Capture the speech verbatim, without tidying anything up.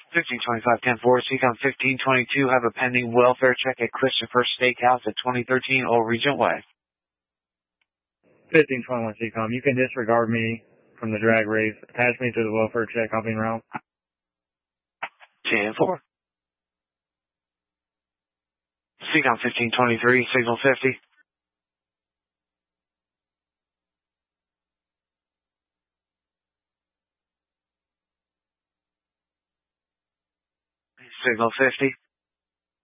fifteen twenty-five ten four, Seacom fifteen twenty-two, have a pending welfare check at Christopher Steakhouse at twenty thirteen Old Regent Way. fifteen twenty-one Seacom, you can disregard me from the drag race. Attach me to the welfare check. I'll be en route. ten four. Seacom fifteen twenty-three, signal fifty. Signal fifty.